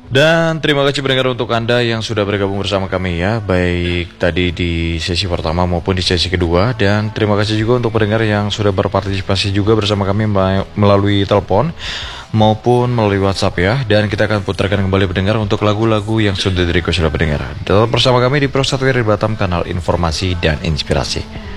Dan terima kasih pendengar untuk Anda yang sudah bergabung bersama kami ya, baik tadi di sesi pertama maupun di sesi kedua. Dan terima kasih juga untuk pendengar yang sudah berpartisipasi juga bersama kami melalui telepon maupun melalui WhatsApp ya. Dan kita akan putarkan kembali pendengar untuk lagu-lagu yang sudah di-request oleh pendengar. Tetap bersama kami di Pro 1 Batam, kanal informasi dan inspirasi.